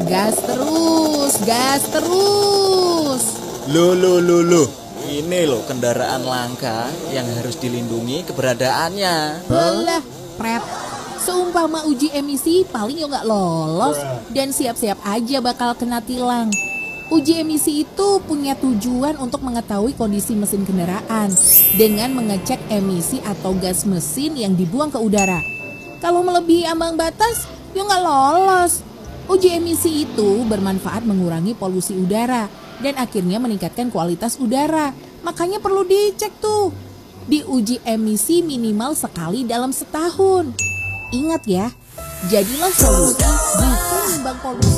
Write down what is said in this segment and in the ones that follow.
Gas terus, gas terus. Loh. Ini loh kendaraan langka yang harus dilindungi keberadaannya. Belah, pret. Seumpama uji emisi paling yo nggak lolos dan siap-siap aja bakal kena tilang. Uji emisi itu punya tujuan untuk mengetahui kondisi mesin kendaraan dengan mengecek emisi atau gas mesin yang dibuang ke udara. Kalau melebihi ambang batas, yo nggak lolos. Uji emisi itu bermanfaat mengurangi polusi udara dan akhirnya meningkatkan kualitas udara. Makanya perlu dicek tuh. Diuji emisi minimal sekali dalam setahun. Ingat ya, jadilah solusi bukan nimbang polusi.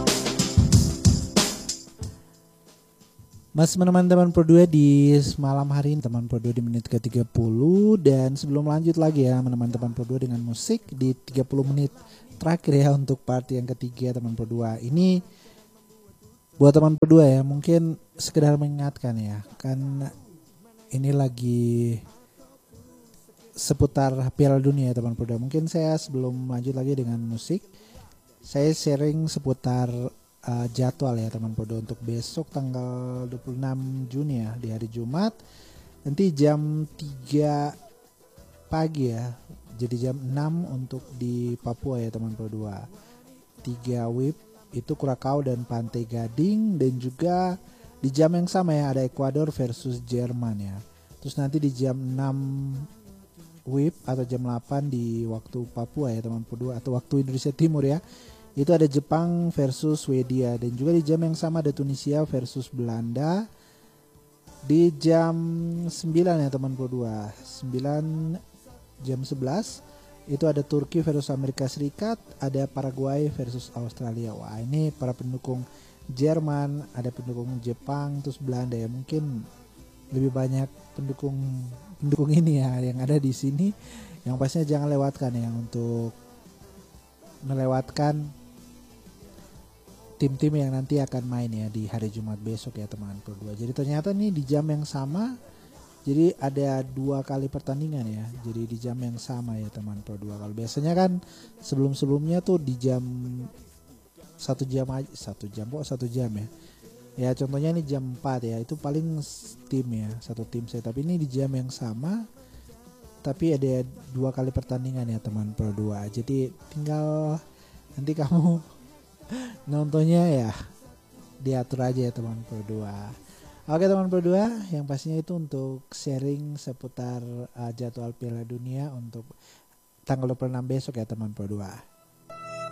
Masih menemani teman Pro 2 di malam hari ini, teman Pro 2 di menit ke-30. Dan sebelum lanjut lagi ya menemani teman Pro 2 dengan musik di 30 menit terakhir ya untuk part yang ketiga teman Pro 2. Ini buat teman Pro 2 ya, mungkin sekedar mengingatkan ya, kan ini lagi seputar Piala Dunia ya teman Pro 2. Mungkin saya sebelum lanjut lagi dengan musik, saya sharing seputar jadwal ya teman Pro 2 untuk besok tanggal 26 Juni ya, di hari Jumat. Nanti jam 3 pagi ya, jadi jam 6 untuk di Papua ya teman Pro 2. 3 WIB itu Kurakau dan Pantai Gading, dan juga di jam yang sama ya ada Ekuador versus Jerman ya. Terus nanti di jam 6 WIB atau jam 8 di waktu Papua ya teman Pro 2 atau waktu Indonesia Timur ya, itu ada Jepang versus Swedia. Dan juga di jam yang sama ada Tunisia versus Belanda di jam 9 ya teman Pro 2. 9 jam 11 itu ada Turki versus Amerika Serikat, ada Paraguay versus Australia. Wah, ini para pendukung Jerman, ada pendukung Jepang, terus Belanda ya. Mungkin lebih banyak pendukung ini ya yang ada di sini. Yang pastinya jangan lewatkan ya untuk melewatkan tim-tim yang nanti akan main ya di hari Jumat besok ya teman Pro 2. Jadi ternyata nih di jam yang sama, jadi ada 2 kali pertandingan ya. Jadi di jam yang sama ya teman Pro 2. Kalau biasanya kan sebelum-sebelumnya tuh di jam 1 jam ya. Ya contohnya ini jam 4 ya, itu paling tim ya, satu tim saya. Tapi ini di jam yang sama, tapi ada 2 kali pertandingan ya teman Pro 2. Jadi tinggal nanti kamu nontonnya ya diatur aja ya teman Pro 2. Oke teman Pro 2, yang pastinya itu untuk sharing seputar jadwal Piala Dunia untuk tanggal 26 besok ya teman Pro 2.